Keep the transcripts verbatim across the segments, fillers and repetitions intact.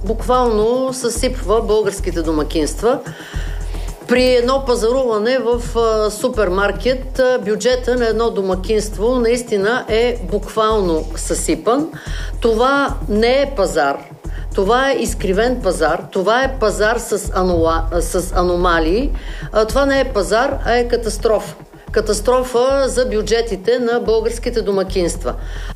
буквално съсипва българските домакинства. При едно пазаруване в а, супермаркет бюджета на едно домакинство наистина е буквално съсипан. Това не е пазар. Това е изкривен пазар. Това е пазар с, анула, с аномалии. А, това не е пазар, а е катастрофа. Катастрофа за бюджетите на българските домакинства.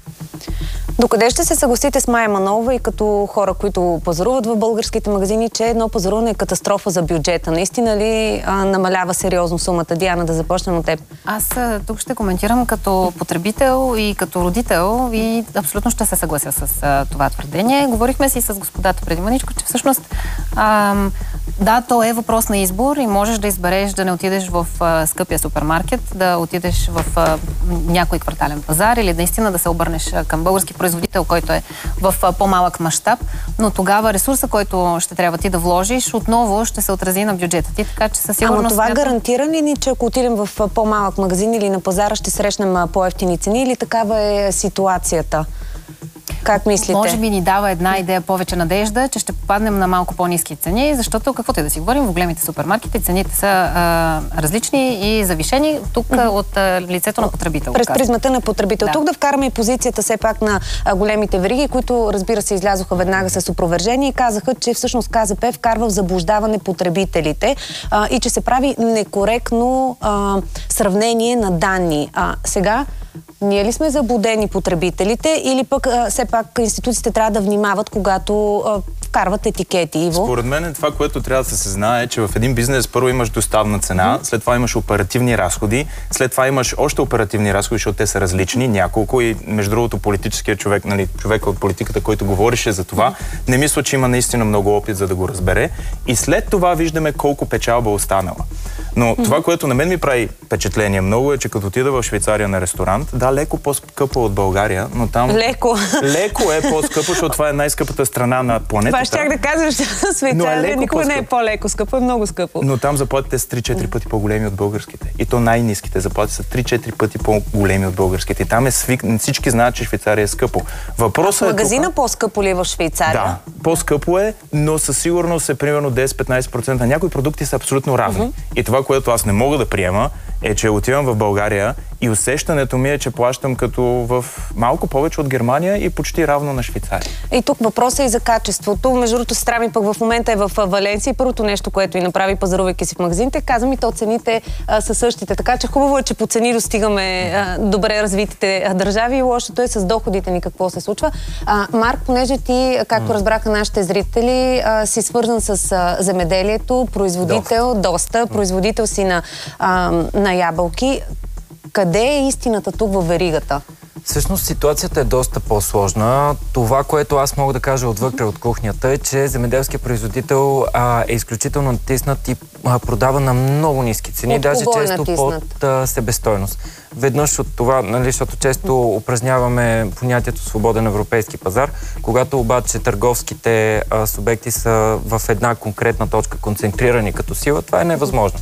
Докъде ще се съгласите с Мая Манолова и като хора, които пазаруват в българските магазини, че едно пазаруване е катастрофа за бюджета? Наистина ли а, намалява сериозно сумата? Диана, да започнем от теб. Аз тук ще коментирам като потребител и като родител и абсолютно ще се съглася с а, това твърдение. Говорихме си с господата преди маничко, че всъщност а, да, то е въпрос на избор и можеш да избереш да не отидеш в а, скъпия супермаркет, да отидеш в а, някой квартален пазар или наистина да се обърнеш а, към български производител, който е в а, по-малък мащаб, но тогава ресурса, който ще трябва ти да вложиш, отново ще се отрази на бюджета ти, така че със сигурност... Ама това смятам... гарантира ли ни, че ако отидем в по-малък магазин или на пазара, ще срещнем по-евтини цени или такава е ситуацията? Как мислите? Може би ни дава една идея повече надежда, че ще попаднем на малко по-ниски цени, защото каквото и да си говорим, в големите супермаркети цените са а, различни и завишени тук mm-hmm. от а, лицето на потребител. През призмата на потребител. Да. Тук да вкараме и позицията все пак на а, големите вериги, които разбира се излязоха веднага с опровержение и казаха, че всъщност КЗП вкарва в заблуждаване потребителите а, и че се прави некоректно а, сравнение на данни. А, сега ние ли сме заблудени потребителите или пък а, все пак институциите трябва да внимават, когато а, вкарват етикети? Иво? Според мен това, което трябва да се знае, е, че в един бизнес първо имаш доставна цена, след това имаш оперативни разходи, след това имаш още оперативни разходи, защото те са различни, няколко и между другото политическия човек, нали, човека от политиката, който говореше за това, не мисля, че има наистина много опит за да го разбере. И след това виждаме колко печалба останала. Но това, което на мен ми прави впечатление много е, че като отида в Швейцария на ресторант, да, леко по-скъпо от България, но там... Леко. Леко е по-скъпо, защото това е най-скъпата страна на планетата. Това щях да кажа, че Швейцария е никога не е по-леко. Скъпо е много скъпо. Но там заплатите са три-четири пъти по-големи от българските. И то най-ниските заплати са три-четири пъти по-големи от българските. И там е свик... Всички знаят, че Швейцария е скъпо. Въпросът а магазина е тук... по-скъпо ли е в Швейцария? Да, по-скъпо е, но със сигурност е примерно десет-петнайсет процента. Някои продукти са абсолютно равни. Uh-huh. И това, което аз не мога да приема, е, че отивам в България и усещането ми е, че плащам като в малко повече от Германия и почти равно на Швейцария. И тук въпросът е и за качеството. Между другото, сестра ми пък в момента е в Валенсия и първото нещо, което и направи, пазарувайки си в магазините, каза ми, то цените а, са същите. Така че хубаво е, че по цени достигаме а, добре развитите а, държави и лошото е с доходите ни какво се случва. А, Марк, понеже ти, както разбраха нашите зрители, а, си свързан с а, земеделието, производител, доста, доста производител си на, а, на ябълки. Къде е истината тук във веригата? Всъщност ситуацията е доста по-сложна. Това, което аз мога да кажа отвътре от кухнята е, че земеделският производител а, е изключително натиснат и а, продава на много ниски цени, от даже кого често е под а, себестойност. Веднъж от това, нали, защото често упражняваме понятието свободен европейски пазар, когато обаче търговските а, субекти са в една конкретна точка концентрирани като сила, това е невъзможно.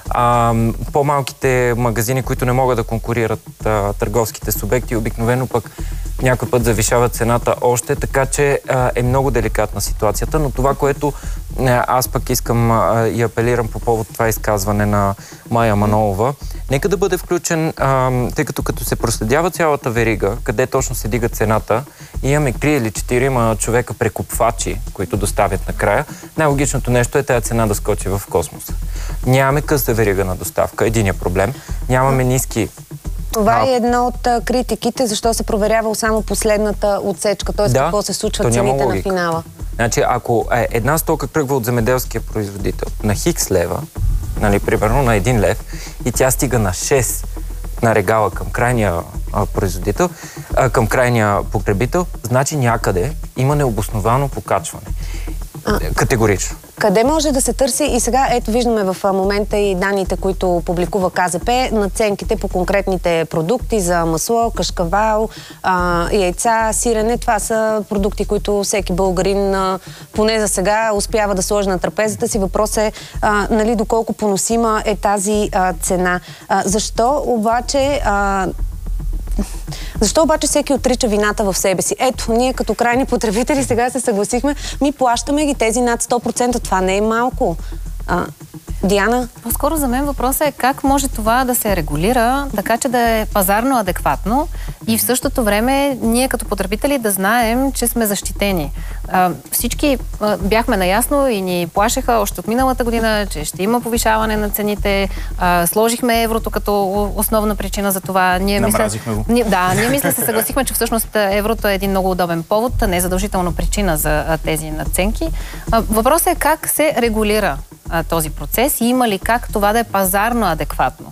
А, по-малките магазини, които не могат да конкурират а, търговските субекти, обикновено пък някой път завишават цената още, така че а, е много деликатна ситуацията, но това, което а, аз пък искам а, и апелирам по повод това изказване на Мая Манолова, нека да бъде включен, а, тъй като като се проследява цялата верига, къде точно се дига цената, и имаме три или четирима човека прекупвачи, които доставят накрая, най-логичното нещо е тази цена да скочи в космоса. Нямаме къса верига на доставка, единия проблем. Нямаме ниски... Това е една от а, критиките, защо се проверява само последната отсечка, т.е. да, какво се случва цените на финала. Значи, ако е, една стока тръгва от земеделския производител на хикс лева, нали, примерно на един лев, и тя стига на шест на регала към крайния а, производител, а, към крайния потребител, значи някъде има необосновано покачване. А, категорично. Къде може да се търси? И сега, ето виждаме в момента и данните, които публикува КЗП, надценките по конкретните продукти за масло, кашкавал, а, яйца, сирене. Това са продукти, които всеки българин, а, поне за сега, успява да сложи на трапезата си. Въпрос е, а, нали, доколко поносима е тази а, цена. А, защо обаче... А, Защо обаче всеки отрича вината в себе си? Ето, ние като крайни потребители сега се съгласихме, ми плащаме ги тези над сто процента. Това не е малко. А, Диана? По-скоро за мен въпросът е как може това да се регулира, така че да е пазарно адекватно и в същото време ние като потребители да знаем, че сме защитени. А, всички а, бяхме наясно и ни плашеха още от миналата година, че ще има повишаване на цените. А, сложихме еврото като основна причина за това. Ние Намразихме мисля, го. Ние, да, ние мисля се съгласихме, че всъщност еврото е един много удобен повод, не е задължително причина за а, тези надценки. А, въпросът е как се регулира а, този процес и има ли как това да е пазарно адекватно?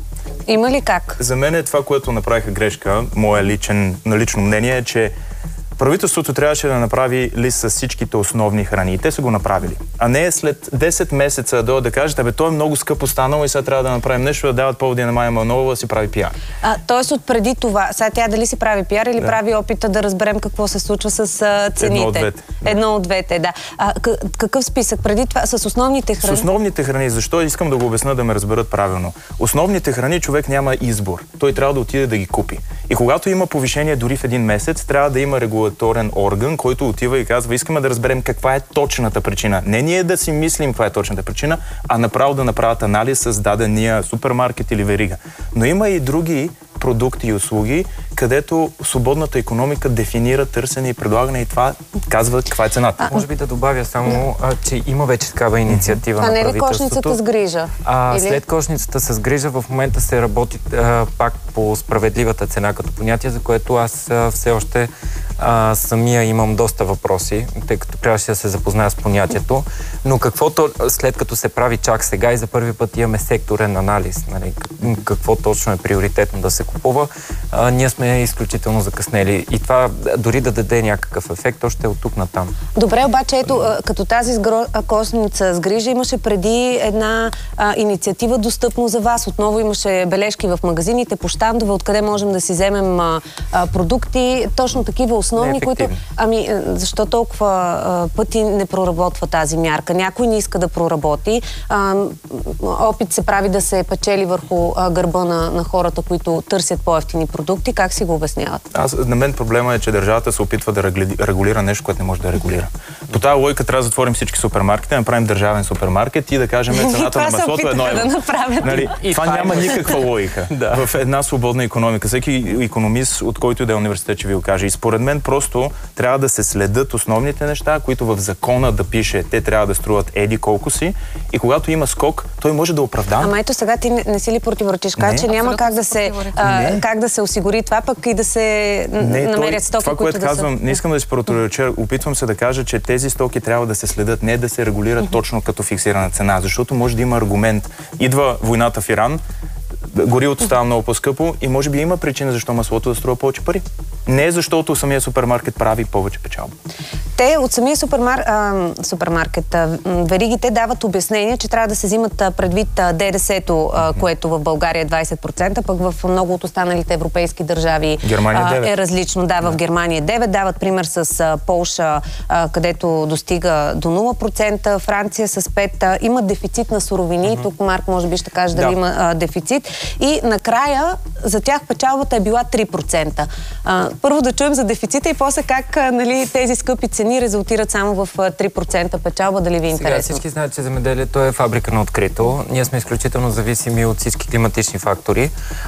Има ли как? За мен е това, което направиха грешка, мое личен, лично мнение е, че правителството трябваше да направи лист с всичките основни храни. И те са го направили. А не след десет месеца да да кажат, абе, то е много скъпо станало и сега трябва да направим нещо, да дават поводи на Мая Манолова да си прави пиар. А, тоест от преди това, сега тя дали си прави пиар или да. прави опита да разберем какво се случва с а, цените? Едно от двете. Едно от двете, да. А, какъв списък преди това? С основните храни? С основните храни. Защо? Искам да го обясна, да ме разберат правилно. Основните храни човек няма избор. Той трябва да отиде да ги купи. И когато има повишение дори в един месец, трябва да има регулаторен орган, който отива и казва, искаме да разберем каква е точната причина. Не ние да си мислим каква е точната причина, а направо да направят анализ с дадения супермаркет или верига. Но има и други продукти и услуги, където свободната икономика дефинира търсене и предлагане и това казва каква е цената. Може би да добавя само, а, че има вече такава инициатива а на не правителството. А не ли кошницата с грижа? А, или? След кошницата с грижа в момента се работи а, пак по справедливата цена като понятие, за което аз а, все още а, самия имам доста въпроси, тъй като трябваше да се запозная с понятието. Но каквото след като се прави чак сега и за първи път имаме секторен анализ, нали, какво точно е приоритетно да се купува, а, ние сме изключително закъснели. И това дори да даде някакъв ефект, още е от тук натам. Добре, обаче ето, като тази кошница с грижа имаше преди една а, инициатива достъпно за вас. Отново имаше бележки в магазините, по щандове, откъде можем да си вземем а, а, продукти, точно такива основни, които... Ами, защо толкова а, пъти не проработва тази мярка? Някой не иска да проработи. А, опит се прави да се печели върху а, гърба на, на хората, които търсят по-евтини продукти. Как си го обясняват? Аз, на мен проблема е, че държавата се опитва да регулира нещо, което не може да регулира. По тази логика трябва да затворим всички супермаркети, да направим държавен супермаркет и да кажем цената на маслото е едно евро. Да нали? Това, това няма никаква логика да. В една свободна икономика. Всеки икономист, от който и да е университет, ще ви го каже. И според мен просто трябва да се следят основните неща, които в закона да пише, те трябва да струват еди колко си и когато има скок, той може да оправдава. Ама ето сега ти не, не си ли противоречиш? Каза, че няма как да, се, а, как да се осигури това, пък и да се не, намерят стоки, това, които което да казвам, са... не искам да си противореча, опитвам се да кажа, че тези стоки трябва да се следят, не да се регулират точно като фиксирана цена, защото може да има аргумент. Идва войната в Иран, горивото става много по-скъпо и може би има причина защо маслото да струва повече пари. Не защото самия супермаркет прави повече печалба. Те от самия супермар... а, супермаркет, а, веригите дават обяснение, че трябва да се взимат предвид ДДС-то, а, което в България е двайсет процента, пък в много от останалите европейски държави а, е различно. Да, в да. Германия девет процента, дават пример с а, Полша, а, където достига до нула процента, Франция с пет процента. Има дефицит на суровини, uh-huh. тук Марк може би ще каже дали да. има а, дефицит. И накрая за тях печалбата е била три процента. А, първо да чуем за дефицита и после как а, нали, тези скъпи цени резултират само в а, три процента печалба, дали ви е интересно? Сега всички знаят, че земеделието е фабрика на открито. Ние сме изключително зависими от всички климатични фактори.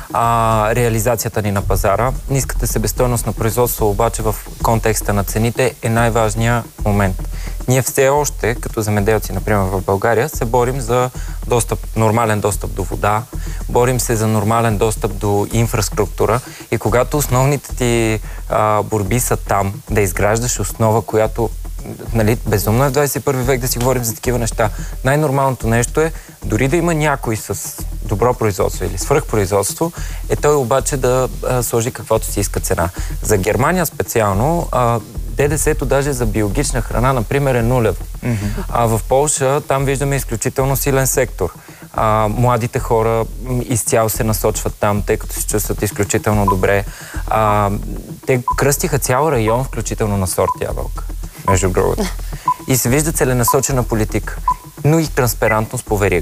А, реализацията ни на пазара, ниската себестойност на производство обаче в контекста на цените е най-важният момент. Ние все още, като земеделци, например в България, се борим за достъп, нормален достъп до вода, борим се за нормален достъп до инфраструктура и когато основните ти а, борби са там, да изграждаш основа, която, нали, безумно е в двайсет и първи век да си говорим за такива неща. Най-нормалното нещо е, дори да има някой с добро производство или свръхпроизводство, е той обаче да а, сложи каквото си иска цена. За Германия специално, а, ДДС-то даже за биологична храна, например, е нулев. Mm-hmm. А в Полша там виждаме изключително силен сектор. А, младите хора изцяло се насочват там, тъй като се чувстват изключително добре. А, те кръстиха цял район, включително на сорт ябълка, между другото. И се вижда целенасочена политика, но и транспарентност по веригата.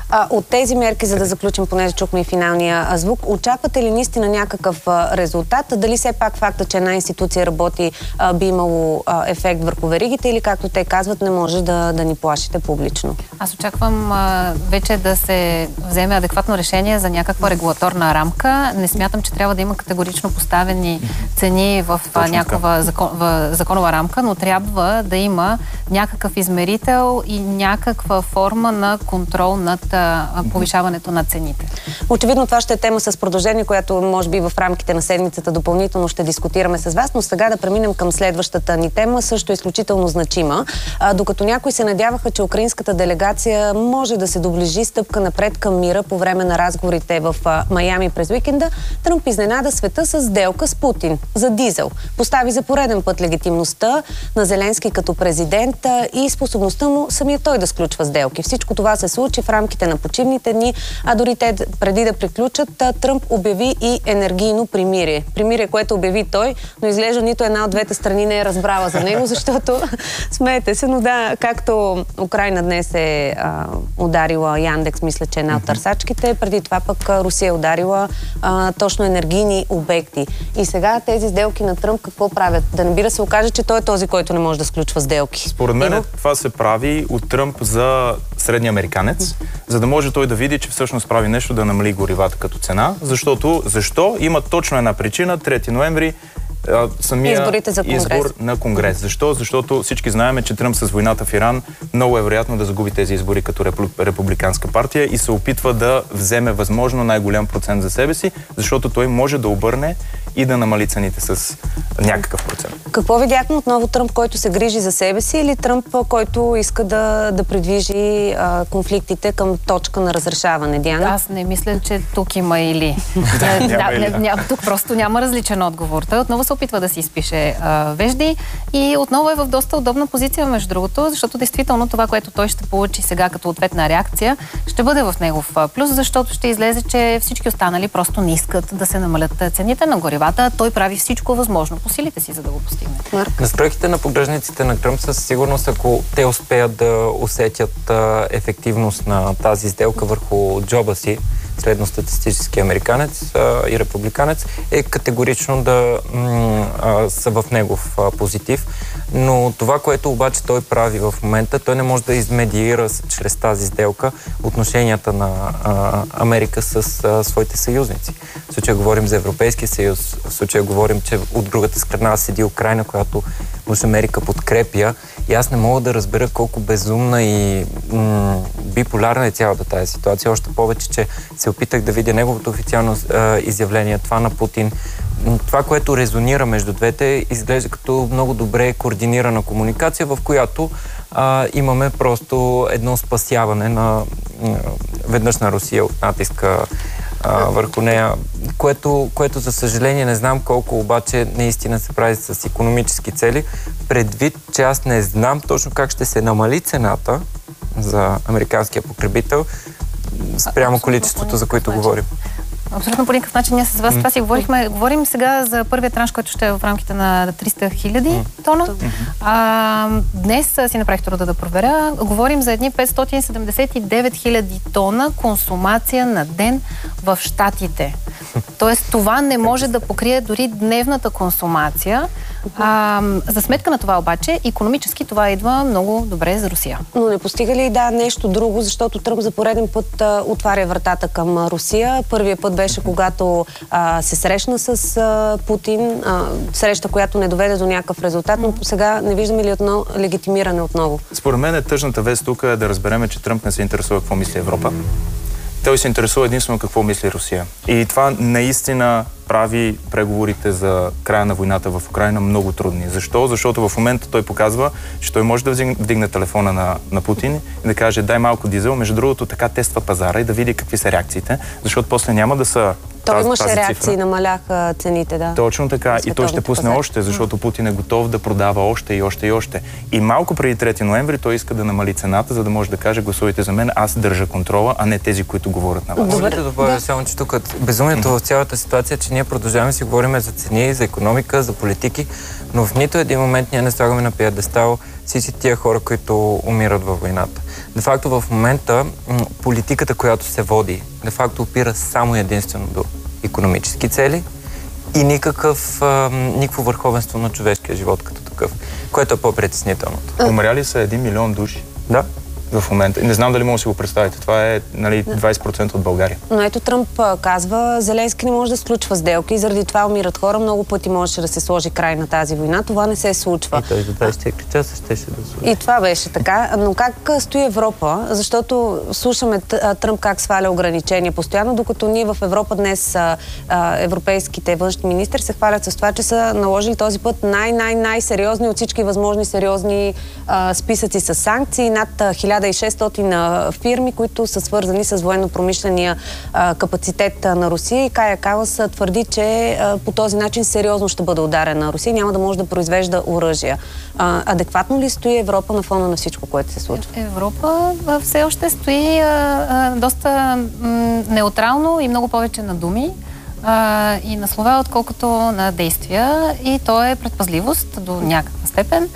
А, от тези мерки, за да заключим, понеже чухме и финалния звук, очаквате ли наистина някакъв а, резултат? Дали все пак факта, че една институция работи, а, би имало а, ефект върху веригите или, както те казват, не може да, да ни плашите публично? Аз очаквам а, вече да се вземе адекватно решение за някаква регулаторна рамка. Не смятам, че трябва да има категорично поставени цени в а, някаква закон, в, законова рамка, но трябва да има някакъв измерител и някаква форма на контрол над а, повишаването на цените. Очевидно това ще е тема с продължение, която може би в рамките на седмицата допълнително ще дискутираме с вас, но сега да преминем към следващата ни тема, също изключително значима. А, докато някои се надяваха, че украинската делегация може да се доближи стъпка напред към мира по време на разговорите в а, Майами през уикенда, Тръмп изненада света с сделка с Путин за дизел. Постави за пореден път легитимността на Зеленски като президент а, и способността му самия той да сключва сделки. Всичко това се случи в рамките на почивните дни, а дори те преди да приключат, Тръмп обяви и енергийно примирие. Примирие, което обяви той, но изглежда нито една от двете страни не е разбрала за него, защото смеете се, но да, както Украйна днес е а, ударила Яндекс, мисля, че е една от търсачките, преди това пък Русия е ударила а, точно енергийни обекти. И сега тези сделки на Тръмп какво правят? Да не би да се окаже, че той е този, който не може да сключва сделки. Според мен Иво? Това се прави от Тръмп за средния американец, за да може той да види, че всъщност прави нещо да намали горивата като цена, защото защо? Има точно една причина, трети ноември, самия избор на Конгрес. Защо? Защото всички знаем, че Тръмп с войната в Иран много е вероятно да загуби тези избори като републиканска партия и се опитва да вземе възможно най-голям процент за себе си, защото той може да обърне и да намали цените с някакъв процент. Какво видяхме отново? Тръмп, който се грижи за себе си, или Тръмп, който иска да, да придвижи а, конфликтите към точка на разрешаване? Диана? Аз не мисля, че тук има или. да, не, ня, тук просто няма различен отговор. Той отново се опитва да си изпише а, вежди и отново е в доста удобна позиция, между другото, защото действително това, което той ще получи сега като ответна реакция, ще бъде в негов плюс, защото ще излезе, че всички останали просто не искат да се намалят цените на горивата. Той прави всичко възможно по силите си, за да го постигне. Настройките на погрежниците на Тръмп със сигурност, ако те успеят да усетят а, ефективност на тази сделка върху джоба си, средностатистически американец а, и републиканец, е категорично да м, а, са в негов а, позитив. Но това, което обаче той прави в момента, той не може да измедиира чрез тази сделка отношенията на а, Америка с а, своите съюзници. В случая говорим за Европейския съюз, в случая говорим, че от другата страна седи Украйна, която уж Америка подкрепя. И аз не мога да разбера колко безумна и м, биполярна е цялата тази ситуация. Още повече, че се опитах да видя неговото официално а, изявление, това на Путин. Това, което резонира между двете, изглежда като много добре координирана комуникация, в която а, имаме просто едно спасяване на веднъж на Русия от натиска а, върху нея, което, което за съжаление не знам колко обаче наистина се прави с икономически цели, предвид, че аз не знам точно как ще се намали цената за американския потребител спрямо количеството, за което говорим. Абсолютно по никакъв начин. Ние с вас mm. това си говорихме. Говорим сега за първия транш, който ще е в рамките на триста хиляди mm. тона. Mm-hmm. А, днес си направих труда да проверя. Говорим за едни петстотин седемдесет и девет хиляди тона консумация на ден в Щатите. Тоест това не може да покрие дори дневната консумация. А, за сметка на това обаче, икономически това идва много добре за Русия. Но не постига ли да нещо друго, защото Тръмп за пореден път а, отваря вратата към Русия. Първият път беше когато а, се срещна с а, Путин, а, среща, която не доведе до някакъв резултат, но сега не виждаме ли отново легитимиране отново? Според мен е тъжната вест тук е да разбереме, че Тръмп не се интересува какво мисли Европа. Той се интересува единствено какво мисли Русия. И това наистина прави преговорите за края на войната в Украйна много трудни. Защо? Защото в момента той показва, че той може да вдигне телефона на, на Путин и да каже: дай малко дизел. Между другото, така тества пазара и да види какви са реакциите, защото после няма да са Той тази, имаше тази реакции, намаляха цените, да. Точно така. И той ще пусне пазар. Още, защото Путин е готов да продава още и още и още. И малко преди трети ноември той иска да намали цената, за да може да каже: гласувайте за мен, аз държа контрола, а не тези, които говорят на вас. Може да добавя да. само, че тук безумието в цялата ситуация, че ние продължаваме си говорим за цени, за икономика, за политики, но в нито един момент ние не слагаме на пиедестал всички тия хора, които умират във войната. де-факто в момента м- политиката, която се води, де-факто опира само единствено до икономически цели и никакъв, а, никакво върховенство на човешкия живот като такъв, което е по-притеснителното. Умряли са един милион души. Да. В момента. Не знам дали може да си го представите. Това е, нали, двайсет процента от България. Но ето Тръмп казва, Зеленски не може да сключва сделки и заради това умират хора. Много пъти можеше да се сложи край на тази война. Това не се случва. И той за двайсет и четири часа щеше да случи. И това беше така. Но как стои Европа? Защото слушаме Тръмп как сваля ограничения постоянно, докато ние в Европа днес европейските външни министри се хвалят с това, че са наложили този път най-най-най-сериозни от всички възможни сериозни а, списъци с санкции. Над хиляда и шестстотин фирми, които са свързани с военно-промишления а, капацитет а, на Русия. И Кая Калас твърди, че а, по този начин сериозно ще бъде ударена Русия. Няма да може да произвежда оръжия. А, адекватно ли стои Европа на фона на всичко, което се случва? Европа все още стои а, а, доста м, неутрално и много повече на думи а, и на слова, отколкото на действия. И то е предпазливост до някаква степен.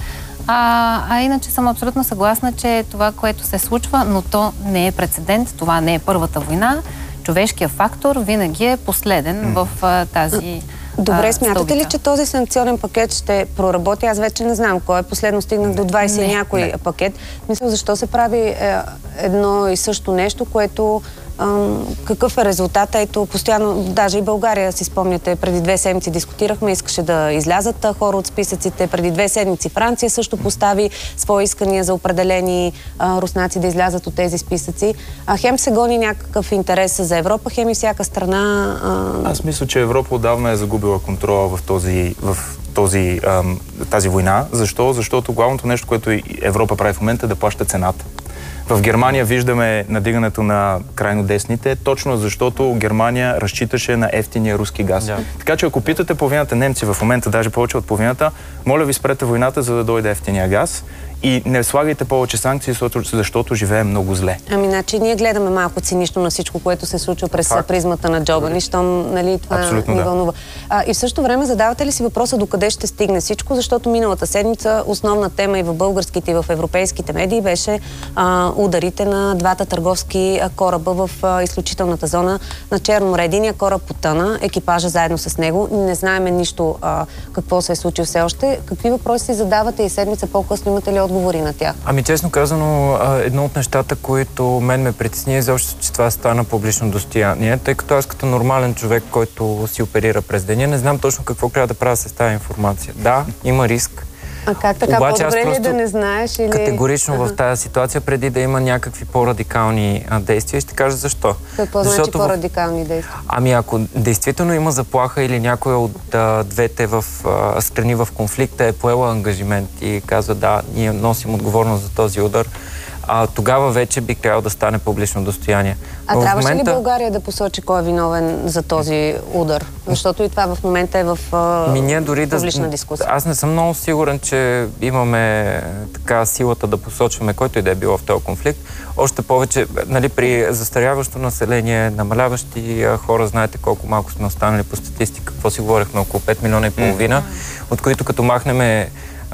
А, а иначе съм абсолютно съгласна, че това, което се случва, но то не е прецедент, това не е първата война. Човешкият фактор винаги е последен в а, тази Добре, а, смятате стълбица. ли, че този санкционен пакет ще проработи? Аз вече не знам кой е. Последно стигнах до двайсет и някой не. пакет. Мисля, защо се прави е, едно и също нещо, което ам, какъв е резултата? Ето, постоянно, даже и България, си спомняте, преди две седмици дискутирахме, искаше да излязат хора от списъците. Преди две седмици Франция също постави свои искания за определени а, руснаци да излязат от тези списъци. А хем се гони някакъв интерес за Европа, хем и всяка страна... А... Аз мисля, че Европа отдавна е загубила контрола в този, в този, ам, тази война. Защо? Защото главното нещо, което Европа прави в момента е да плаща цената. В Германия виждаме надигането на крайно десните, точно защото Германия разчиташе на ефтиния руски газ. Yeah. Така че ако питате половината немци в момента, даже повече от половината, моля ви спрете войната, за да дойде ефтиния газ. И не слагайте повече санкции, защото, защото живеем много зле. Ами, значи, ние гледаме малко цинично на всичко, което се случва през Факт. призмата на джоба ни, щом, нали, това Абсолютно, ни да. вълнува. А, и в същото време задавате ли си въпроса докъде ще стигне всичко, защото миналата седмица основна тема и в българските, и в европейските медии беше а, ударите на двата търговски а, кораба в а, изключителната зона на Черно море. Единия кораб потъна, екипажа заедно с него. Не знаеме нищо а, какво се е случило все още. Какви въпроси си задавате и седмица по-късно, имате ли отговори на тях? Ами честно казано, едно от нещата, които мен ме притесни е защо, че това стана публично достояние, тъй като аз като нормален човек, който си оперира през деня, не знам точно какво трябва да правя с тази информация. Да, има риск. А как така? Обаче, по-добре ли е да не знаеш? Или... Категорично ага. в тази ситуация, преди да има някакви по-радикални а, действия, ще кажа защо. Какво Защото значи по-радикални действия? Ами ако действително има заплаха или някоя от а, двете в, а, страни в конфликта е поела ангажимент и казва да, ние носим отговорност за този удар, а, тогава вече би трябвало да стане публично достояние. А в трябваше момента... ли България да посочи кой е виновен за този удар? Защото и това в момента е в а, Ми ние дори публична да... дискусия. Аз не съм много сигурен, че имаме така силата да посочваме който и да е било в този конфликт. Още повече, нали, при застаряващо население, намаляващи хора, знаете колко малко сме останали по статистика, какво си говорихме, около пет милиона и половина, mm-hmm. от които като махнеме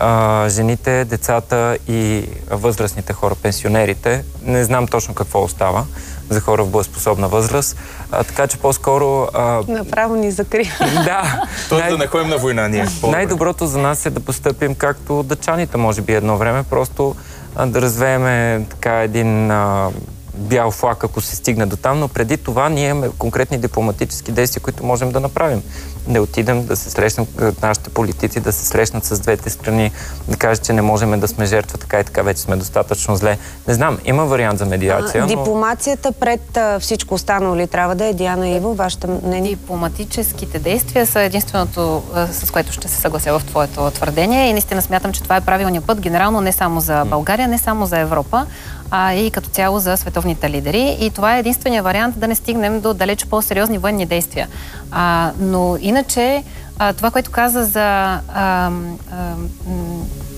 а, жените, децата и възрастните хора, пенсионерите, не знам точно какво остава за хора в боеспособна възраст. А, така че по-скоро... А... Направо ни закри. Да. Тоест най... да не ходим на война ние. Най-доброто за нас е да постъпим както дъчаните, може би едно време, просто а, да развееме така един а, бял флаг, ако се стигне до там, но преди това ние имаме конкретни дипломатически действия, които можем да направим. Да отидем, да се срещнем, нашите политици да се срещнат с двете страни, да кажат, че не можем да сме жертва, така и така вече сме достатъчно зле. Не знам, има вариант за медиация. А, но... Дипломацията пред а, всичко останало ли трябва да е? Диана Иво, вашата мнение? Дипломатическите действия са единственото, а, с което ще се съглася в твоето твърдение и наистина смятам, че това е правилният път, генерално не само за България, не само за Европа, а и като цяло за световните лидери. И това е единственият вариант да не стигнем до далеч по-сериозни военни действия. А, но иначе, а, това, което каза за а, а,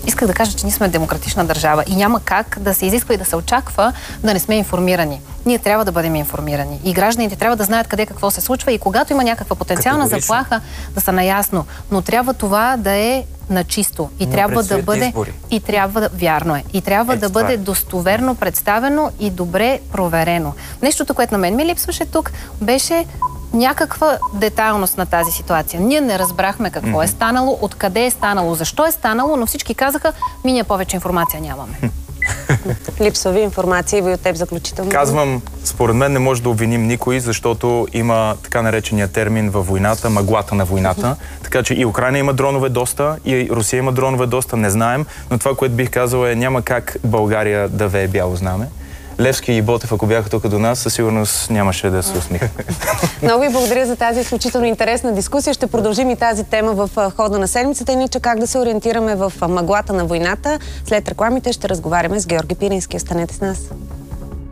исках да кажа, че ние сме демократична държава и няма как да се изисква и да се очаква да не сме информирани. Ние трябва да бъдем информирани. И гражданите трябва да знаят къде какво се случва и когато има някаква потенциална заплаха, да са наясно. Но трябва това да е на чисто. И Но трябва да бъде... избори. И трябва да... Вярно е. И трябва Ето да бъде достоверно представено и добре проверено. Нещото, което на мен ми липсваше тук, беше някаква детайлност на тази ситуация. Ние не разбрахме какво mm-hmm. е станало, откъде е станало, защо е станало, но всички казаха, ми ние повече информация нямаме. Липсва ви информация и ви от теб заключително. Казвам, според мен не може да обвиним никой, защото има така наречения термин във войната, мъглата на войната. Така че и Украйна има дронове доста, и Русия има дронове доста, не знаем. Но това, което бих казал е, няма как България да вее бяло знаме. Левски и Ботев, ако бяха тук до нас, със сигурност нямаше да се усмихат. Много ви благодаря за тази изключително интересна дискусия. Ще продължим и тази тема в хода на седмицата. Иначе как да се ориентираме в мъглата на войната. След рекламите ще разговаряме с Георги Пирински. Останете с нас.